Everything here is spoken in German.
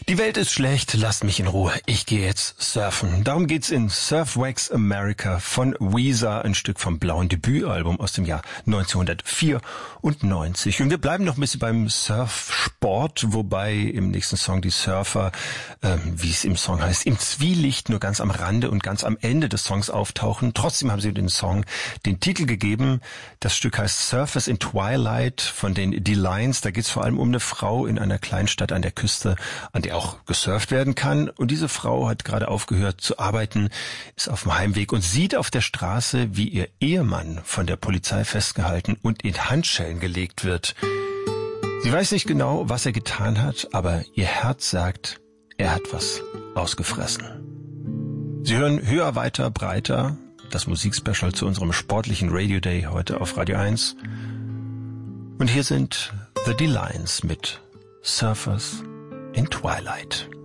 Die Welt ist schlecht, lasst mich in Ruhe. Ich gehe jetzt surfen. Darum geht's in Surf Wax America von Weezer, ein Stück vom blauen Debütalbum aus dem Jahr 1994. Und wir bleiben noch ein bisschen beim Surfsport, wobei im nächsten Song die Surfer, wie es im Song heißt, im Zwielicht nur ganz am Rande und ganz am Ende des Songs auftauchen. Trotzdem haben sie den Song den Titel gegeben. Das Stück heißt Surfers in Twilight von den D-Lines. Da geht's vor allem um eine Frau in einer Kleinstadt an der Küste, an der auch gesurft werden kann. Und diese Frau hat gerade aufgehört zu arbeiten, ist auf dem Heimweg und sieht auf der Straße, wie ihr Ehemann von der Polizei festgehalten und in Handschellen gelegt wird. Sie weiß nicht genau, was er getan hat, aber ihr Herz sagt, er hat was ausgefressen. Sie hören Höher, Weiter, Breiter, das Musikspecial zu unserem sportlichen Radio Day heute auf Radio 1. Und hier sind The D-Lines mit Surfers in Twilight.